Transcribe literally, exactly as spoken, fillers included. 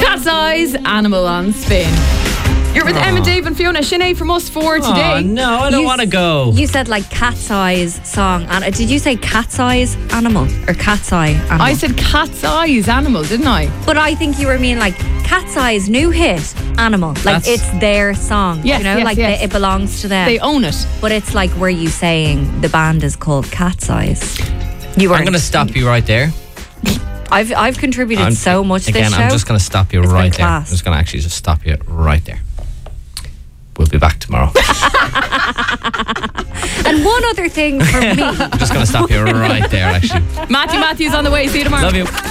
Cat's Eyes, Animal on Spin. You're with Emma, Dave and Fiona. Sinead from us for today. Oh, no, I don't You want to s- go. You said like Cat's Eyes song. And did you say Cat's Eyes Animal or Cat's Eye Animal? I said Cat's Eyes, Animal, didn't I? But I think you were meaning like Cat's Eyes new hit Animal. Like That's- it's their song. Yes, you know, yes, like yes. they- it belongs to them. They own it. But it's like, were you saying the band is called Cat's Eyes? You were. I'm going to stop you right there. I've I've contributed I'm- so much Again, this show. I'm just going to stop you It's been right there. I'm class. just going to actually just stop you right there. We'll be back tomorrow. And one other thing for me. I'm just going to stop you right there, actually. Matthew Matthews on the way. See you tomorrow. Love you.